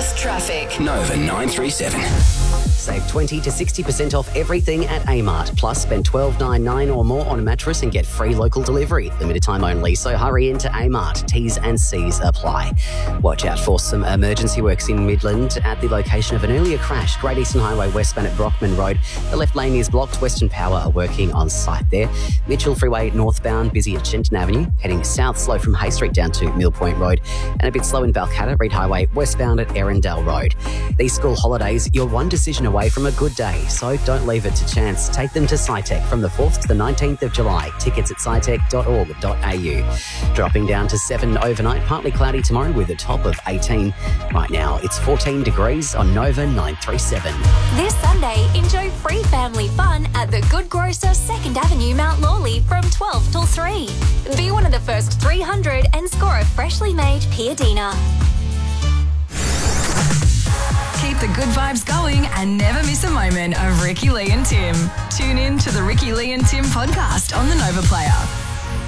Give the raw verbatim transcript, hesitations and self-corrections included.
Perth traffic. Nova nine three seven. Save twenty to sixty percent off everything at Amart. Plus, spend twelve dollars ninety-nine or more on a mattress and get free local delivery. Limited time only, so hurry into Amart. T's and C's apply. Watch out for some emergency works in Midland at the location of an earlier crash. Great Eastern Highway westbound at Brockman Road. The left lane is blocked. Western Power are working on site there. Mitchell Freeway northbound, busy at Shenton Avenue. Heading south, slow from Hay Street down to Mill Point Road. And a bit slow in Balcatta, Reed Highway westbound at Erindale Road. These school holidays, you're one decision away from a good day, so don't leave it to chance. Take them to SciTech from the fourth to the nineteenth of July. Tickets at scitech dot org dot a u. Dropping down to seven overnight, partly cloudy tomorrow with a top of eighteen. Right now, it's fourteen degrees on Nova nine three seven. This Sunday, enjoy free family fun at the Good Grocer, second Avenue, Mount Lawley from twelve till three. Be one of the first three hundred and score a freshly made Piadina. Keep the good vibes going and never miss a moment of Ricky Lee and Tim. Tune in to the Ricky Lee and Tim podcast on the Nova Player.